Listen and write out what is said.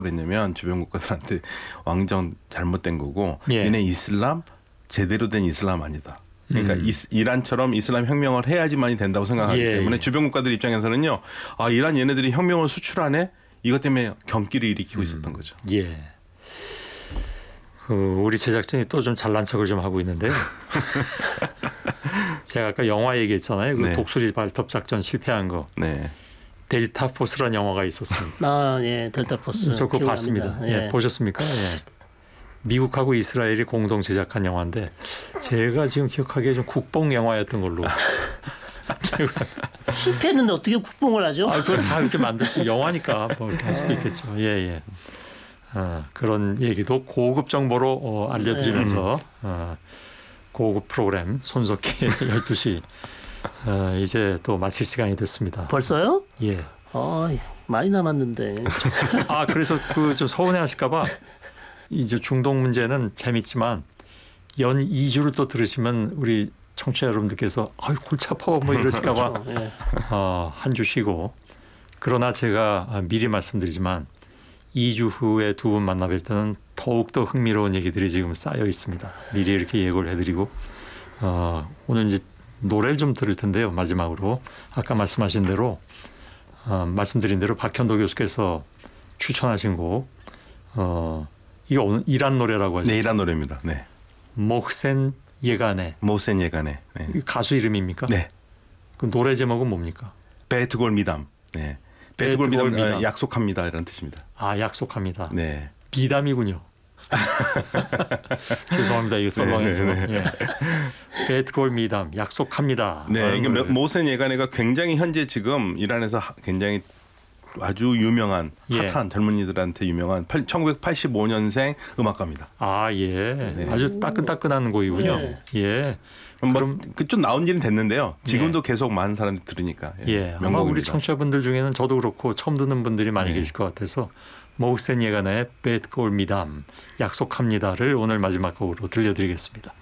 그랬냐면 주변 국가들한테 왕정 잘못된 거고 예. 얘네 이슬람 제대로 된 이슬람 아니다. 그러니까 이란처럼 이슬람 혁명을 해야지만이 된다고 생각하기 예. 때문에 주변 국가들 입장에서는요. 아 이란 얘네들이 혁명을 수출하네. 이것 때문에 경기를 일으키고 있었던 거죠. 예. 우리 제작진이 또 좀 잘난 척을 좀 하고 있는데요. 제가 아까 영화 얘기했잖아요. 그 네. 독수리 발톱 작전 실패한 거. 네. 델타 포스라는 영화가 있었습니다. 아, 예, 델타 포스. 저 그거 봤습니다. 예. 예. 보셨습니까? 예. 미국하고 이스라엘이 공동 제작한 영화인데 제가 지금 기억하기에 좀 국뽕 영화였던 걸로. 실패했는데 어떻게 국뽕을 하죠? 아, 그걸 다 이렇게 만들 수 영화니까 뭐 이렇게 할 수도 있겠죠. 예, 예. 그런 얘기도 고급 정보로 알려드리면서 고급 프로그램 손석희 12시 이제 또 마칠 시간이 됐습니다. 벌써요? 예. 많이 남았는데. 아, 그래서 그 좀 서운해하실까봐 이제 중동 문제는 재밌지만 연 2주를 또 들으시면 우리 청취자 여러분들께서 골치 아파 뭐 이러실까봐 그렇죠. 예. 한 주 쉬고 그러나 제가 미리 말씀드리지만 2주 후에 두 분 만나 뵐 때는 더욱더 흥미로운 얘기들이 지금 쌓여 있습니다. 미리 이렇게 예고를 해드리고 오늘 이제 노래를 좀 들을 텐데요. 마지막으로 아까 말씀하신 대로 말씀드린 대로 박현도 교수께서 추천하신 곡 이게 오늘 이란 노래라고 하죠. 네, 이란 노래입니다. 네. 모센 예가네. 모센 예가네. 네. 가수 이름입니까? 네. 그 노래 제목은 뭡니까? 베트골 미담. 네. 베트골 미담 약속합니다 이런 뜻입니다. 아, 약속합니다. 네. 미담이군요. 죄송합니다. 이거 썰렁해서. 네, 네. 예. 베트골 미담 약속합니다. 네, 이게 모센 예가네가 굉장히 현재 지금 이란에서 굉장히 아주 유명한 핫한 젊은이들한테 유명한 1985년생 음악가입니다. 아, 예. 네. 아주 따끈따끈한 곡이군요. 네. 예. 그럼 좀 나온 지는 됐는데요. 지금도 계속 많은 사람들이 들으니까. 예. 아마 명곡입니다. 우리 청취자분들 중에는 저도 그렇고 처음 듣는 분들이 많이 네. 계실 것 같아서 모센 예간의 베트골 미담 약속합니다를 오늘 마지막 곡으로 들려드리겠습니다.